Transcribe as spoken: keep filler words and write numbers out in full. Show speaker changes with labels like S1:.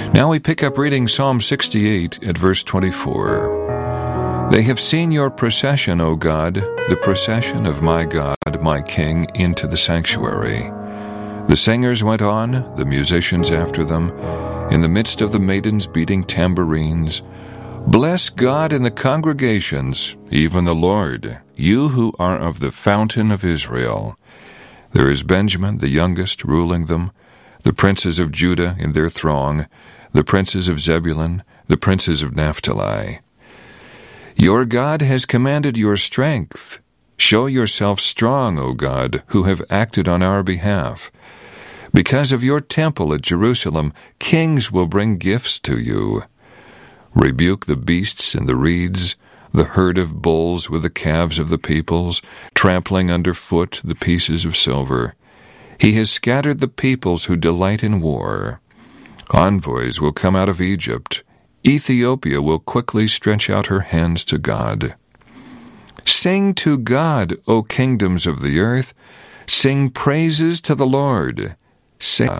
S1: Now we pick up reading Psalm sixty-eight at verse twenty-four. They have seen your procession, O God, the procession of my God, my King, into the sanctuary. The singers went on, the musicians after them, in the midst of the maidens beating tambourines. Bless God in the congregations, even the Lord, you who are of the fountain of Israel. There is Benjamin, the youngest, ruling them, the princes of Judah in their throng, the princes of Zebulun, the princes of Naphtali. Your God has commanded your strength. Show yourself strong, O God, who have acted on our behalf. Because of your temple at Jerusalem, kings will bring gifts to you. Rebuke the beasts and the reeds, the herd of bulls with the calves of the peoples, trampling underfoot the pieces of silver. He has scattered the peoples who delight in war. Envoys will come out of Egypt. Ethiopia will quickly stretch out her hands to God. Sing to God, O kingdoms of the earth. Sing praises to the Lord. Sing.